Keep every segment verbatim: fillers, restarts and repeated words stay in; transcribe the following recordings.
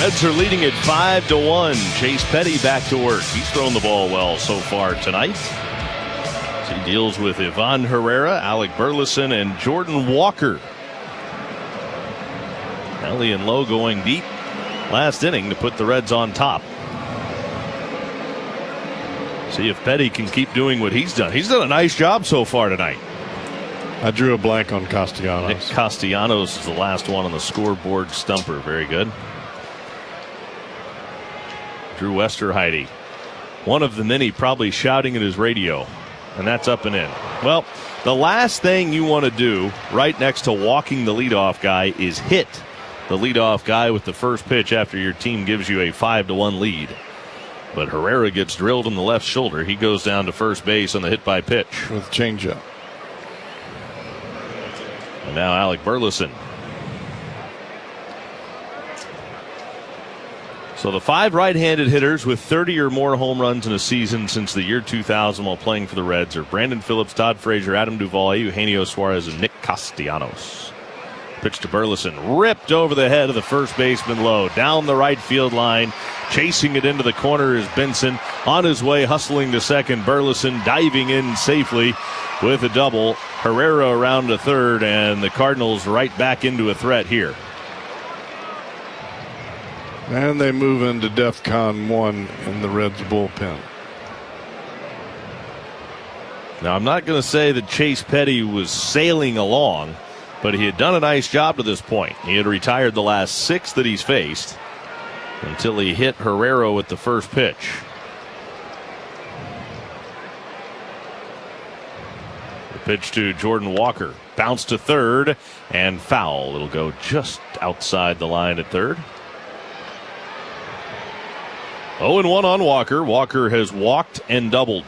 Reds are leading at five to one. Chase Petty back to work. He's thrown the ball well so far tonight. So he deals with Ivan Herrera, Alec Burleson, and Jordan Walker. Elliot Lowe going deep last inning to put the Reds on top. See if Petty can keep doing what he's done. He's done a nice job so far tonight. I drew a blank on Castellanos. Nick Castellanos is the last one on the scoreboard stumper. Very good. Drew Westerheide, one of the many probably shouting at his radio, and that's up and in. Well, the last thing you want to do right next to walking the leadoff guy is hit the leadoff guy with the first pitch after your team gives you a five to one lead. But Herrera gets drilled in the left shoulder. He goes down to first base on the hit by pitch. With changeup. And now Alec Burleson. So the five right-handed hitters with thirty or more home runs in a season since the year two thousand while playing for the Reds are Brandon Phillips, Todd Frazier, Adam Duvall, Eugenio Suarez, and Nick Castellanos. Pitch to Burleson, ripped over the head of the first baseman Lowe, down the right field line, chasing it into the corner is Benson. On his way, hustling to second, Burleson diving in safely with a double. Herrera around to third, and the Cardinals right back into a threat here. And they move into DEFCON one in the Reds bullpen. Now, I'm not going to say that Chase Petty was sailing along, but he had done a nice job to this point. He had retired the last six that he's faced until he hit Herrera with the first pitch. The pitch to Jordan Walker. Bounce to third and foul. It'll go just outside the line at third. oh and one on Walker. Walker has walked and doubled.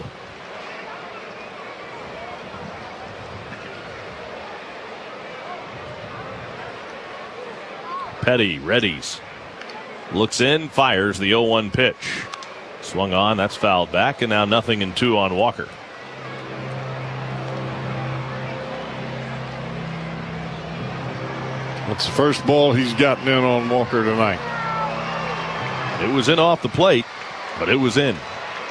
Petty readies. Looks in, fires the oh one pitch. Swung on, that's fouled back, and now nothing in two on Walker. That's the first ball he's gotten in on Walker tonight. It was in off the plate, but it was in.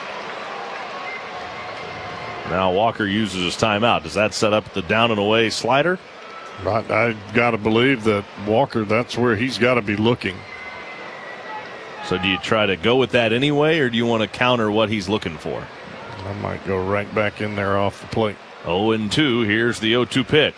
Now Walker uses his timeout. Does that set up the down and away slider? I, I got to believe that Walker, that's where he's got to be looking. So do you try to go with that anyway, or do you want to counter what he's looking for? I might go right back in there off the plate. oh and two. Here's the oh two pitch.